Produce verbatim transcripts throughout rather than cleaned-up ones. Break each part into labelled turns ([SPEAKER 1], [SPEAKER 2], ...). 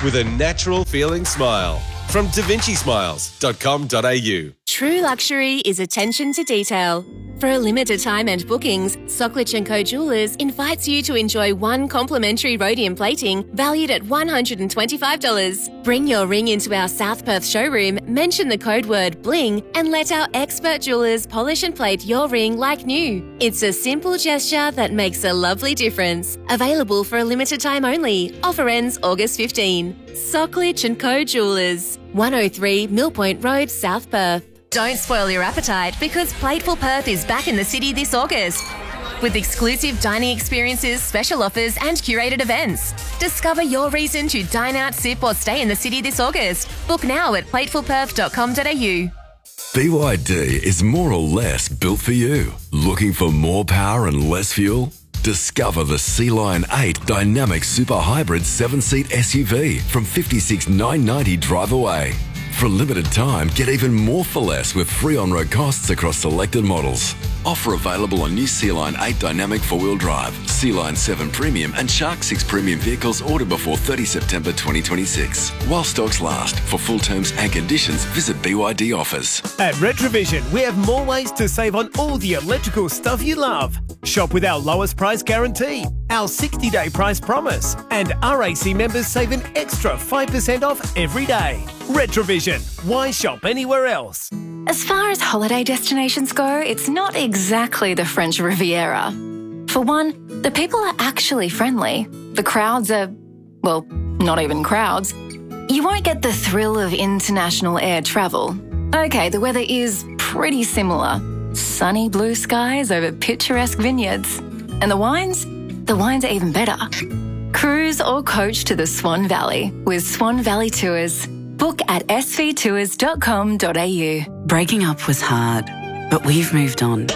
[SPEAKER 1] with a natural feeling smile. From da vinci smiles dot com dot a u.
[SPEAKER 2] True luxury is attention to detail. For a limited time and bookings, Socklich and Co Jewellers invites you to enjoy one complimentary rhodium plating valued at one hundred twenty-five dollars. Bring your ring into our South Perth showroom, mention the code word BLING, and let our expert jewellers polish and plate your ring like new. It's a simple gesture that makes a lovely difference. Available for a limited time only. Offer ends August fifteenth. Socklich and Co Jewellers, one oh three Mill Point Road, South Perth. Don't spoil your appetite because Plateful Perth is back in the city this August with exclusive dining experiences, special offers and curated events. Discover your reason to dine out, sip or stay in the city this August. Book now at plateful perth dot com dot a u.
[SPEAKER 3] B Y D is more or less built for you. Looking for more power and less fuel? Discover the Sea Lion eight Dynamic Super Hybrid seven-seat S U V from fifty-six thousand nine hundred ninety dollars drive away. For a limited time, get even more for less with free on-road costs across selected models. Offer available on new Sea Lion eight Dynamic four-wheel drive, Sea Lion seven Premium and Shark six Premium vehicles ordered before thirtieth September twenty twenty-six. While stocks last, for full terms and conditions, visit B Y D offers.
[SPEAKER 4] At Retrovision, we have more ways to save on all the electrical stuff you love. Shop with our lowest price guarantee, our sixty-day price promise, and R A C members save an extra five percent off every day. Retrovision. Why shop anywhere else?
[SPEAKER 5] As far as holiday destinations go, it's not exactly the French Riviera. For one, the people are actually friendly. The crowds are, well, not even crowds. You won't get the thrill of international air travel. Okay, the weather is pretty similar. Sunny blue skies over picturesque vineyards. And the wines? The wines are even better. Cruise or coach to the Swan Valley with Swan Valley Tours. Book at s v tours dot com dot a u.
[SPEAKER 6] Breaking up was hard, but we've moved on.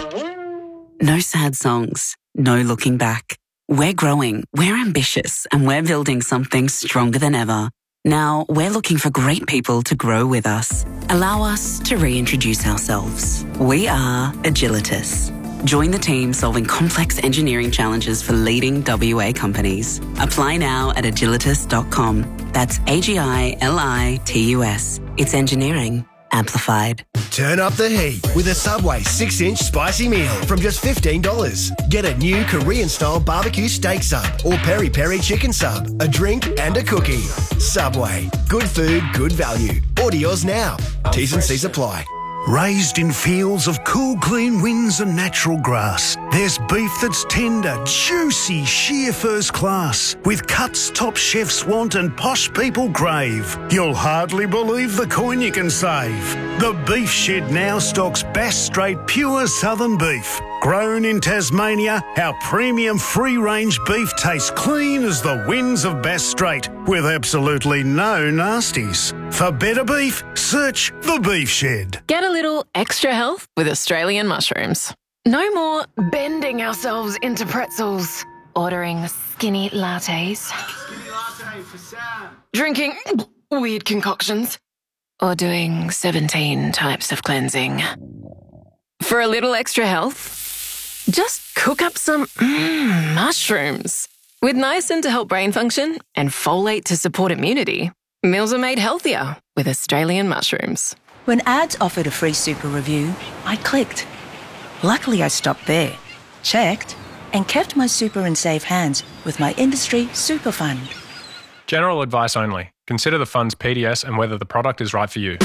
[SPEAKER 6] No sad songs, no looking back. We're growing, we're ambitious, and we're building something stronger than ever. Now, we're looking for great people to grow with us. Allow us to reintroduce ourselves. We are Agilitas. Join the team solving complex engineering challenges for leading W A companies. Apply now at agilitas dot com. That's A G I L I T U S. It's engineering amplified.
[SPEAKER 7] Turn up the heat with a Subway six-inch spicy meal from just fifteen dollars. Get a new Korean-style barbecue steak sub or peri-peri chicken sub, a drink and a cookie. Subway. Good food, good value. Order yours now. T's and C's apply.
[SPEAKER 8] Raised in fields of cool, clean winds and natural grass, there's beef that's tender, juicy, sheer first class, with cuts top chefs want and posh people crave. You'll hardly believe the coin you can save. The Beef Shed now stocks Bass Strait pure southern beef. Grown in Tasmania, our premium free-range beef tastes clean as the winds of Bass Strait, with absolutely no nasties. For better beef, search The Beef Shed.
[SPEAKER 9] Get a little extra health with Australian mushrooms. No more bending ourselves into pretzels, ordering skinny lattes, skinny latte for Sam. Drinking weird concoctions, or doing seventeen types of cleansing. For a little extra health, just cook up some mm, mushrooms. With niacin to help brain function and folate to support immunity, meals are made healthier with Australian mushrooms.
[SPEAKER 10] When ads offered a free super review, I clicked. Luckily, I stopped there, checked, and kept my super in safe hands with my industry super fund.
[SPEAKER 11] General advice only. Consider the fund's P D S and whether the product is right for you.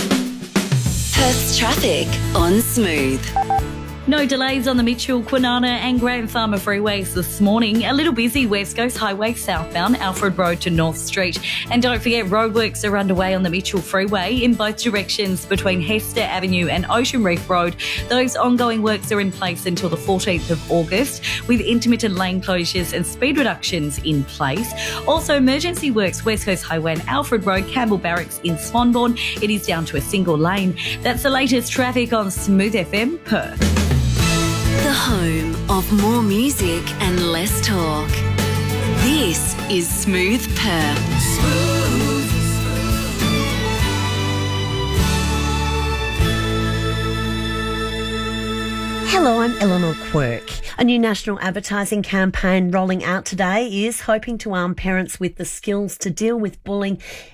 [SPEAKER 12] Perth's traffic on Smooth.
[SPEAKER 13] No delays on the Mitchell, Kwinana and Grant Farmer freeways this morning. A little busy West Coast Highway southbound, Alfred Road to North Street. And don't forget, roadworks are underway on the Mitchell Freeway in both directions between Hester Avenue and Ocean Reef Road. Those ongoing works are in place until the fourteenth of August, with intermittent lane closures and speed reductions in place. Also, emergency works West Coast Highway and Alfred Road, Campbell Barracks in Swanbourne. It is down to a single lane. That's the latest traffic on Smooth F M Perth.
[SPEAKER 12] The home of more music and less talk. This is Smooth Perth. Smooth.
[SPEAKER 14] Hello, I'm Eleanor Quirk. A new national advertising campaign rolling out today is hoping to arm parents with the skills to deal with bullying